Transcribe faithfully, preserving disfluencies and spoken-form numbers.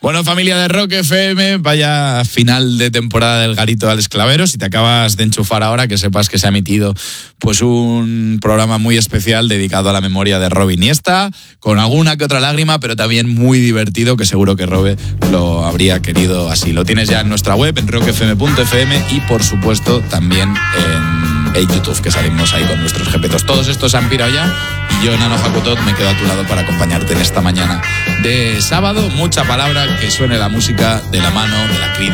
Bueno, familia de Rock F M, vaya final de temporada del Garito de Alex Clavero. Si te acabas de enchufar ahora, que sepas que se ha emitido pues un programa muy especial dedicado a la memoria de Robe Iniesta, con alguna que otra lágrima, pero también muy divertido, que seguro que Robe lo habría querido así. Lo tienes ya en nuestra web, en rock f m punto f m, y por supuesto también en, en YouTube, que salimos ahí con nuestros jepetos. Todos estos han pirado ya, y yo, Nano Hakutot, me quedo a tu lado para acompañarte en esta mañana de sábado. Mucha palabra, que suene la música de la mano de la Creed.